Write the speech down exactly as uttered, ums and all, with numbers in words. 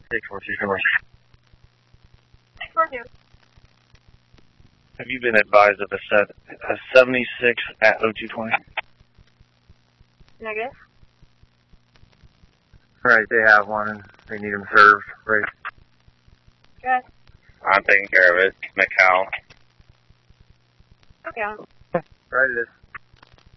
six four two four. six four two. Have you been advised of a, set, a seventy-six at oh two twenty? Negative. Right, they have one and they need them served. Right. Good. I'm taking care of it. McCall. Okay. Right, it is.